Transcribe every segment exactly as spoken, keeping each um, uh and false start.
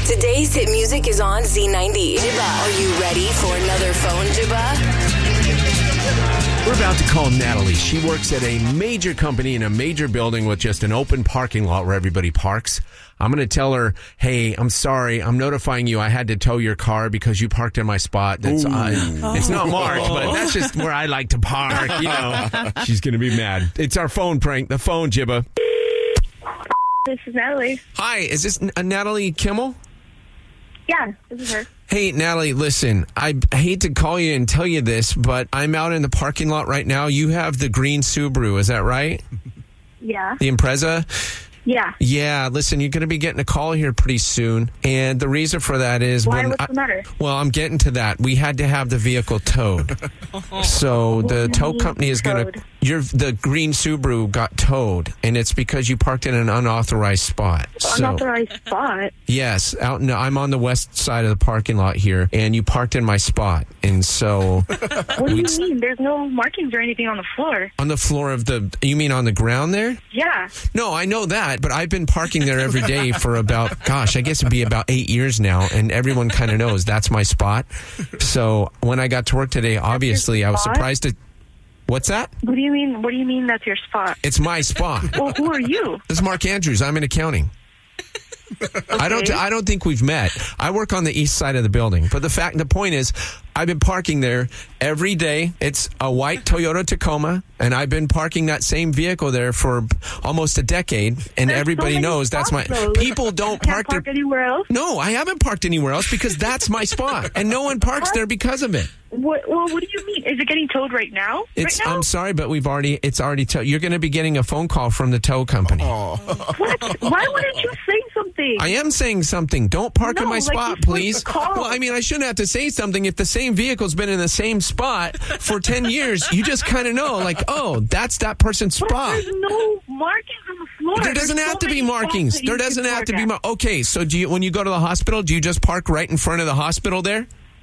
Today's hit music is on Z ninety. Jibba, are you ready for another phone, Jibba? We're about to call Natalie. She works at a major company in a major building with just an open parking lot where everybody parks. I'm going to tell her, hey, I'm sorry. I'm notifying you. I had to tow your car because you parked in my spot. That's uh, It's not marked, but that's just where I like to park. You know, she's going to be mad. It's our phone prank. The phone, Jibba. This is Natalie. Hi, is this uh, Natalie Kimmel? Yeah, this is her. Hey, Natalie, listen, I hate to call you and tell you this, but I'm out in the parking lot right now. You have the green Subaru, is that right? Yeah. The Impreza? Yeah. Yeah, listen, you're going to be getting a call here pretty soon. And the reason for that is... Why? when What's I, the matter? Well, I'm getting to that. We had to have the vehicle towed. So the tow company is going to... Your The green Subaru got towed, and it's because you parked in an unauthorized spot. Unauthorized so, spot? Yes. Out in, I'm on the west side of the parking lot here, and you parked in my spot. And so... What do you mean? There's no markings or anything on the floor. On the floor of the... You mean on the ground there? Yeah. No, I know that, but I've been parking there every day for about, gosh, I guess it'd be about eight years now, and everyone kind of knows that's my spot. So when I got to work today, obviously, I was surprised to... What's that? What do you mean? What do you mean that's your spot? It's my spot. Well, who are you? This is Mark Andrews. I'm in accounting. Okay. I don't. I don't think we've met. I work on the east side of the building, but the fact, the point is, I've been parking there every day. It's a white Toyota Tacoma, and I've been parking that same vehicle there for almost a decade. And There's everybody so knows that's my. Though. People don't Can't park, park their, anywhere else. No, I haven't parked anywhere else because that's my spot, and no one parks there because of it. What? Well, what do you mean? Is it getting towed right now? It's. Right now? I'm sorry, but we've already. It's already towed. You're going to be getting a phone call from the tow company. What? Why wouldn't you say something? I am saying something. Don't park no, in my like spot, please. Well, I mean, I shouldn't have to say something if the same vehicle's been in the same spot for ten years. You just kind of know, like, oh, that's that person's spot. But there's no markings on the floor. There doesn't there's have so to be markings. There doesn't have to be. Mar- Mar- okay, so do you? When you go to the hospital, do you just park right in front of the hospital there?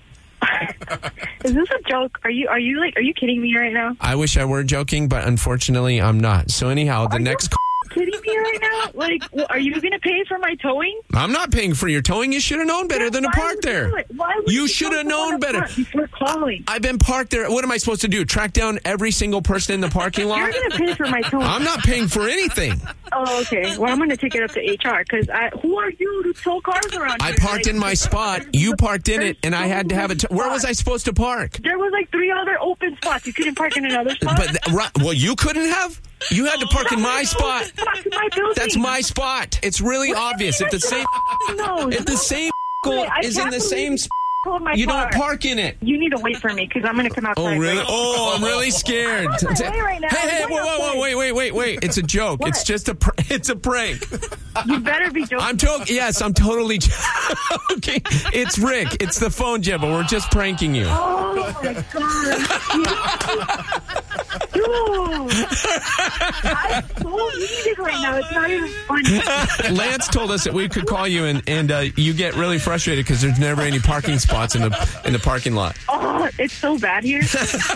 Is this a joke? Are you? Are you like? Are you kidding me right now? I wish I were joking, but unfortunately, I'm not. So anyhow, the are next. You- kidding me right now? Like, are you going to pay for my towing? I'm not paying for your towing. You should have known better yeah, than to park there. Why would you you should have known better. Before calling. I've been parked there. What am I supposed to do? Track down every single person in the parking lot? You're going to pay for my towing. I'm not paying for anything. Oh, okay. Well, I'm going to take it up to H R because I. Who are you to tow cars around I here? parked like, in my spot. You parked in it, and I had to have it. T- Where was I supposed to park? There was like three other open spots. You couldn't park in another spot. But th- right, well, you couldn't have. You had to park in my spot. My That's my spot. It's really what obvious. If the same, if the same Wait, is in the same spot, you car. don't park in it. You need to wait for me because I'm going to come outside. Oh, really? Right Oh, I'm really scared. I'm on my way right now. Hey, hey, I'm whoa, whoa, whoa, wait, wait, wait, wait. It's a joke. What? It's just a, pr- it's a prank. You better be joking. I'm to- Yes, I'm totally joking. It's Rick. It's the phone, Jibba. We're just pranking you. Oh, my God. Dude. I'm so heated right now. It's not even funny. Lance told us that we could call you, and, and uh, you get really frustrated because there's never any parking spots in the in the parking lot. Oh, it's so bad here. Dude,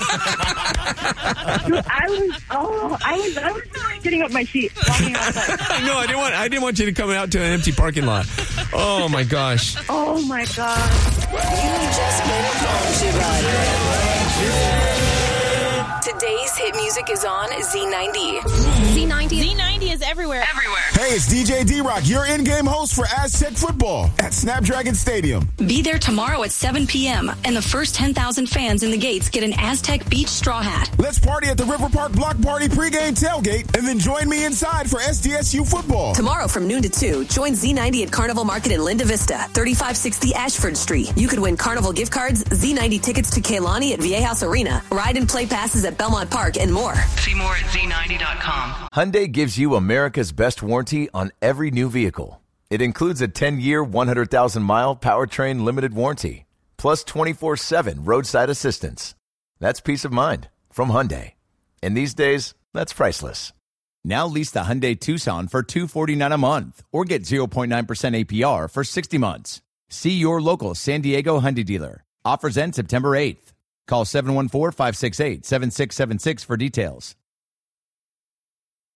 I was, oh, I was, I was getting up my seat, walking outside. I know. I didn't want. I didn't want you to come out to an empty parking lot. Oh my gosh. Oh my God. You just made a phone, Jibba. Today's hit music is on Z ninety. Z ninety. Z ninety is everywhere. Everywhere. Hey, it's D J D-Rock, your in-game host for Aztec football at Snapdragon Stadium. Be there tomorrow at seven p.m. and the first ten thousand fans in the gates get an Aztec Beach straw hat. Let's party at the River Park Block Party pregame tailgate and then join me inside for S D S U football. Tomorrow from noon to two, join Z ninety at Carnival Market in Linda Vista, thirty-five sixty Ashford Street. You could win Carnival gift cards, Z ninety tickets to Kehlani at Viejas Arena, ride and play passes at Belmont Park, and more. See more at Z ninety dot com. Hyundai gives you America's best warranty on every new vehicle. It includes a ten-year, one hundred thousand mile powertrain limited warranty, plus twenty-four seven roadside assistance. That's peace of mind from Hyundai. And these days, that's priceless. Now lease the Hyundai Tucson for two hundred forty-nine dollars a month or get zero point nine percent A P R for sixty months. See your local San Diego Hyundai dealer. Offers end September eighth. Call seven one four, five six eight, seven six seven six for details.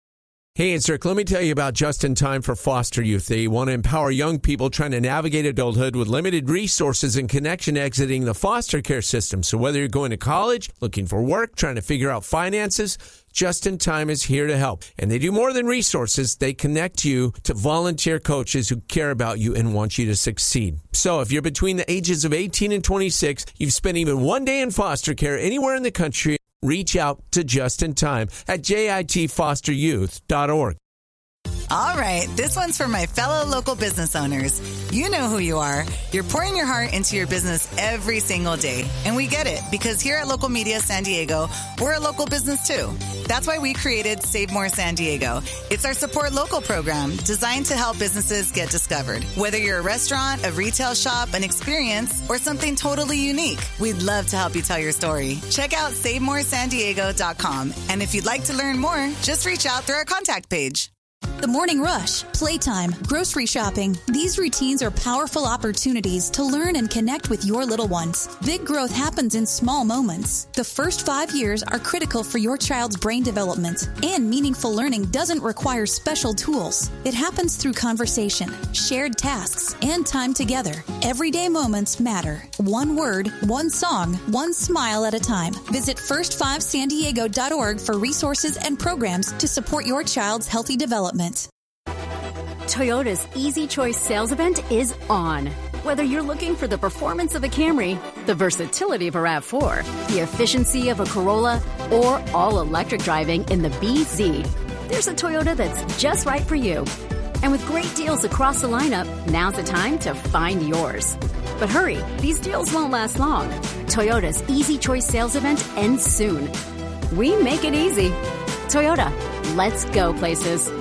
Hey, it's Rick. Let me tell you about Just in Time for Foster Youth. They want to empower young people trying to navigate adulthood with limited resources and connection exiting the foster care system. So whether you're going to college, looking for work, trying to figure out finances, Just in Time is here to help. And they do more than resources. They connect you to volunteer coaches who care about you and want you to succeed. So if you're between the ages of eighteen and twenty-six, you've spent even one day in foster care anywhere in the country, reach out to Just in Time at jit foster youth dot org. All right, this one's for my fellow local business owners. You know who you are. You're pouring your heart into your business every single day. And we get it, because here at Local Media San Diego, we're a local business too. That's why we created Save More San Diego. It's our support local program designed to help businesses get discovered. Whether you're a restaurant, a retail shop, an experience, or something totally unique, we'd love to help you tell your story. Check out save more san diego dot com. And if you'd like to learn more, just reach out through our contact page. The morning rush, playtime, grocery shopping. These routines are powerful opportunities to learn and connect with your little ones. Big growth happens in small moments. The first five years are critical for your child's brain development, and meaningful learning doesn't require special tools. It happens through conversation, shared tasks, and time together. Everyday moments matter. One word, one song, one smile at a time. Visit first five san diego dot org for resources and programs to support your child's healthy development. Toyota's Easy Choice sales event is on. Whether you're looking for the performance of a Camry, the versatility of a RAV four, the efficiency of a Corolla, or all-electric driving in the B Z, there's a Toyota that's just right for you. And with great deals across the lineup, now's the time to find yours. But hurry, these deals won't last long. Toyota's Easy Choice sales event ends soon. We make it easy. Toyota, let's go places.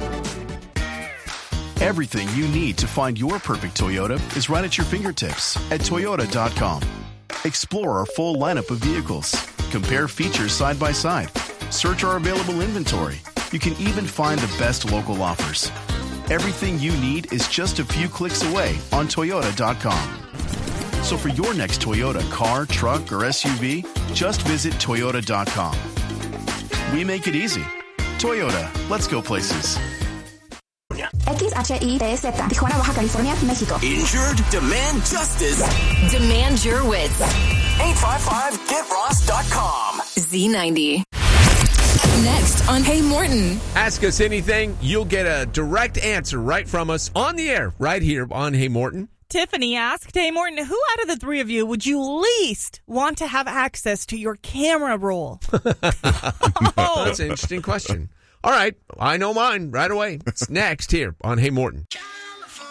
Everything you need to find your perfect Toyota is right at your fingertips at toyota dot com. Explore our full lineup of vehicles. Compare features side by side. Search our available inventory. You can even find the best local offers. Everything you need is just a few clicks away on toyota dot com. So for your next Toyota car, truck, or S U V, just visit toyota dot com. We make it easy. Toyota, let's go places. X H I T Z, Tijuana, Baja California, México. Injured? Demand justice. Demand your wits. eight five five get ross dot com. Z ninety. Next on Hey Morton. Ask us anything. You'll get a direct answer right from us on the air, right here on Hey Morton. Tiffany asked, Hey Morton, who out of the three of you would you least want to have access to your camera roll? Oh, that's an interesting question. All right, I know mine right away. It's next here on Hey Morton.